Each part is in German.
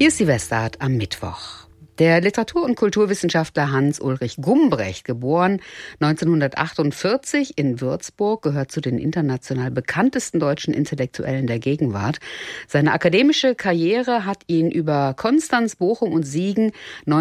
Hier ist die Westart am Mittwoch. Der Literatur- und Kulturwissenschaftler Hans-Ulrich Gumbrecht, geboren 1948 in Würzburg, gehört zu den international bekanntesten deutschen Intellektuellen der Gegenwart. Seine akademische Karriere hat ihn über Konstanz, Bochum und Siegen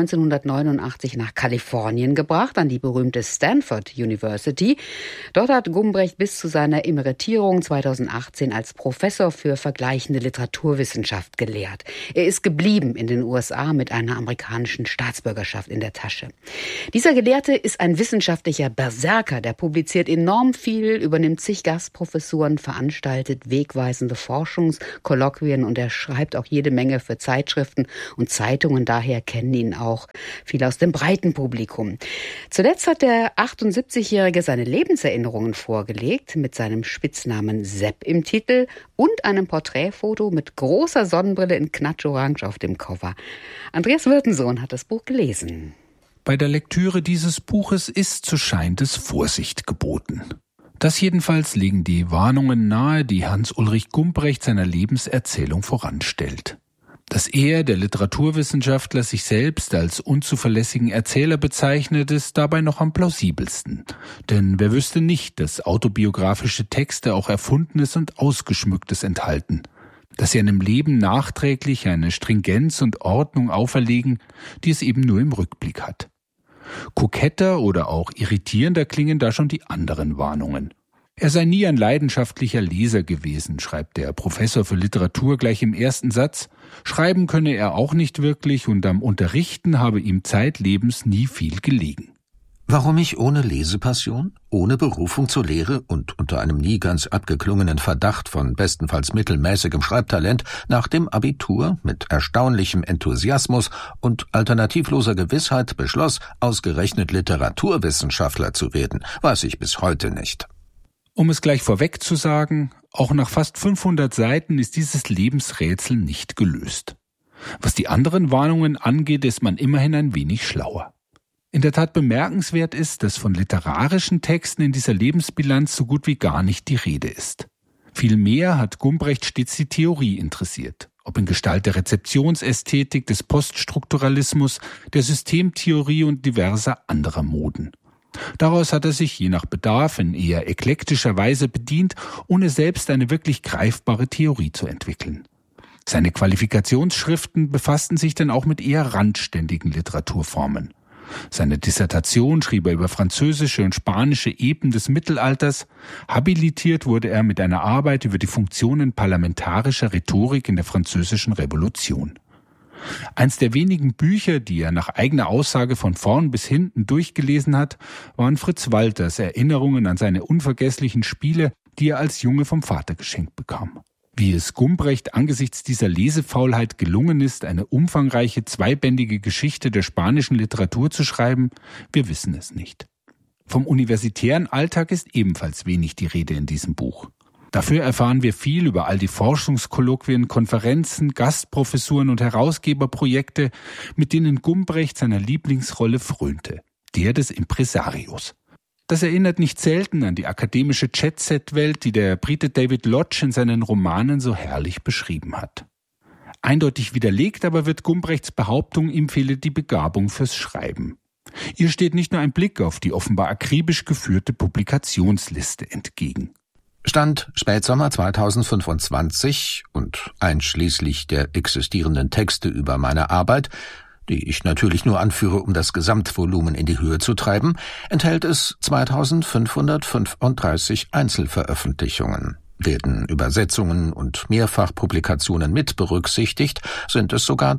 1989 nach Kalifornien gebracht, an die berühmte Stanford University. Dort hat Gumbrecht bis zu seiner Emeritierung 2018 als Professor für vergleichende Literaturwissenschaft gelehrt. Er ist geblieben in den USA mit einer amerikanischen Staatsbürgerschaft in der Tasche. Dieser Gelehrte ist ein wissenschaftlicher Berserker, der publiziert enorm viel, übernimmt zig Gastprofessuren, veranstaltet wegweisende Forschungskolloquien und er schreibt auch jede Menge für Zeitschriften und Zeitungen, daher kennen ihn auch viele aus dem breiten Publikum. Zuletzt hat der 78-Jährige seine Lebenserinnerungen vorgelegt, mit seinem Spitznamen Sepp im Titel und einem Porträtfoto mit großer Sonnenbrille in Knatsch-Orange auf dem Cover. Andreas Wirtensohn hat das Buch gelesen. Bei der Lektüre dieses Buches ist, so scheint es, Vorsicht geboten. Das jedenfalls legen die Warnungen nahe, die Hans-Ulrich Gumbrecht seiner Lebenserzählung voranstellt. Dass er, der Literaturwissenschaftler, sich selbst als unzuverlässigen Erzähler bezeichnet, ist dabei noch am plausibelsten. Denn wer wüsste nicht, dass autobiografische Texte auch Erfundenes und Ausgeschmücktes enthalten, dass sie einem Leben nachträglich eine Stringenz und Ordnung auferlegen, die es eben nur im Rückblick hat. Koketter oder auch irritierender klingen da schon die anderen Warnungen. Er sei nie ein leidenschaftlicher Leser gewesen, schreibt der Professor für Literatur gleich im ersten Satz. Schreiben könne er auch nicht wirklich und am Unterrichten habe ihm zeitlebens nie viel gelegen. Warum ich ohne Lesepassion, ohne Berufung zur Lehre und unter einem nie ganz abgeklungenen Verdacht von bestenfalls mittelmäßigem Schreibtalent nach dem Abitur mit erstaunlichem Enthusiasmus und alternativloser Gewissheit beschloss, ausgerechnet Literaturwissenschaftler zu werden, weiß ich bis heute nicht. Um es gleich vorweg zu sagen, auch nach fast 500 Seiten ist dieses Lebensrätsel nicht gelöst. Was die anderen Warnungen angeht, ist man immerhin ein wenig schlauer. In der Tat bemerkenswert ist, dass von literarischen Texten in dieser Lebensbilanz so gut wie gar nicht die Rede ist. Vielmehr hat Gumbrecht stets die Theorie interessiert, ob in Gestalt der Rezeptionsästhetik, des Poststrukturalismus, der Systemtheorie und diverser anderer Moden. Daraus hat er sich je nach Bedarf in eher eklektischer Weise bedient, ohne selbst eine wirklich greifbare Theorie zu entwickeln. Seine Qualifikationsschriften befassten sich dann auch mit eher randständigen Literaturformen. Seine Dissertation schrieb er über französische und spanische Epen des Mittelalters. Habilitiert wurde er mit einer Arbeit über die Funktionen parlamentarischer Rhetorik in der Französischen Revolution. Eins der wenigen Bücher, die er nach eigener Aussage von vorn bis hinten durchgelesen hat, waren Fritz Walters Erinnerungen an seine unvergesslichen Spiele, die er als Junge vom Vater geschenkt bekam. Wie es Gumbrecht angesichts dieser Lesefaulheit gelungen ist, eine umfangreiche zweibändige Geschichte der spanischen Literatur zu schreiben, wir wissen es nicht. Vom universitären Alltag ist ebenfalls wenig die Rede in diesem Buch. Dafür erfahren wir viel über all die Forschungskolloquien, Konferenzen, Gastprofessuren und Herausgeberprojekte, mit denen Gumbrecht seiner Lieblingsrolle frönte, der des Impresarios. Das erinnert nicht selten an die akademische Jet-Set-Welt, die der Brite David Lodge in seinen Romanen so herrlich beschrieben hat. Eindeutig widerlegt aber wird Gumbrechts Behauptung, ihm fehle die Begabung fürs Schreiben. Ihr steht nicht nur ein Blick auf die offenbar akribisch geführte Publikationsliste entgegen. Stand Spätsommer 2025 und einschließlich der existierenden Texte über meine Arbeit, die ich natürlich nur anführe, um das Gesamtvolumen in die Höhe zu treiben, enthält es 2535 Einzelveröffentlichungen. Werden Übersetzungen und Mehrfachpublikationen mit berücksichtigt, sind es sogar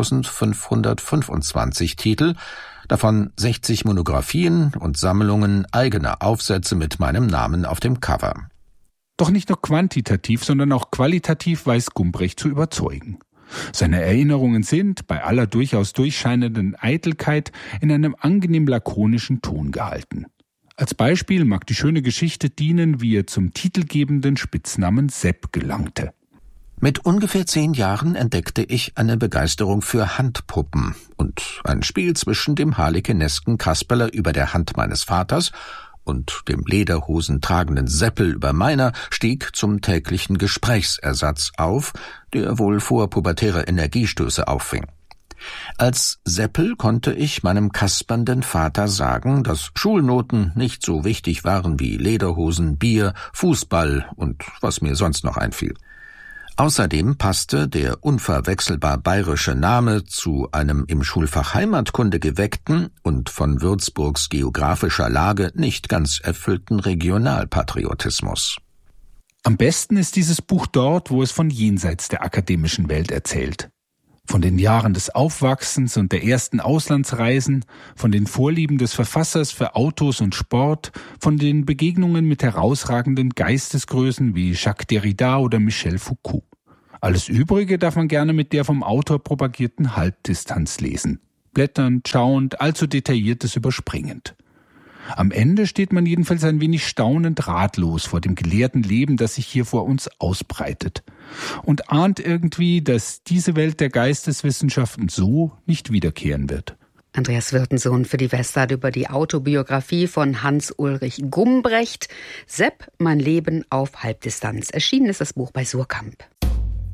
3525 Titel, davon 60 Monographien und Sammlungen eigener Aufsätze mit meinem Namen auf dem Cover. Doch nicht nur quantitativ, sondern auch qualitativ weiß Gumbrecht zu überzeugen. Seine Erinnerungen sind, bei aller durchaus durchscheinenden Eitelkeit, in einem angenehm lakonischen Ton gehalten. Als Beispiel mag die schöne Geschichte dienen, wie er zum titelgebenden Spitznamen Sepp gelangte. Mit ungefähr 10 Jahren entdeckte ich eine Begeisterung für Handpuppen und ein Spiel zwischen dem harlekinesken Kasperler über der Hand meines Vaters und dem Lederhosen tragenden Seppel über meiner stieg zum täglichen Gesprächsersatz auf, der wohl vor pubertärer Energiestöße auffing. Als Seppel konnte ich meinem kaspernden Vater sagen, dass Schulnoten nicht so wichtig waren wie Lederhosen, Bier, Fußball und was mir sonst noch einfiel. Außerdem passte der unverwechselbar bayerische Name zu einem im Schulfach Heimatkunde geweckten und von Würzburgs geografischer Lage nicht ganz erfüllten Regionalpatriotismus. Am besten ist dieses Buch dort, wo es von jenseits der akademischen Welt erzählt. Von den Jahren des Aufwachsens und der ersten Auslandsreisen, von den Vorlieben des Verfassers für Autos und Sport, von den Begegnungen mit herausragenden Geistesgrößen wie Jacques Derrida oder Michel Foucault. Alles Übrige darf man gerne mit der vom Autor propagierten Halbdistanz lesen. Blätternd, schauend, allzu Detailliertes überspringend. Am Ende steht man jedenfalls ein wenig staunend ratlos vor dem gelehrten Leben, das sich hier vor uns ausbreitet. Und ahnt irgendwie, dass diese Welt der Geisteswissenschaften so nicht wiederkehren wird. Andreas Wirtensohn für die Westart über die Autobiografie von Hans-Ulrich Gumbrecht. Sepp, mein Leben auf Halbdistanz. Erschienen ist das Buch bei Suhrkamp.